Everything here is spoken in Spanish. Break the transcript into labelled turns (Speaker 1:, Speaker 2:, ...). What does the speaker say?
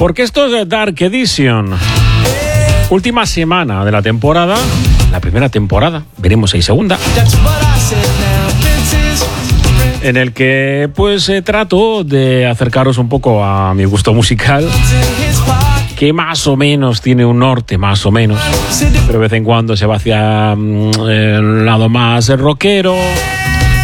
Speaker 1: Porque esto es Dark Edition. Última semana de la temporada, la primera temporada, veremos si segunda, en el que pues trato de acercaros un poco a mi gusto musical, que más o menos tiene un norte, más o menos, pero de vez en cuando se va hacia el lado más rockero,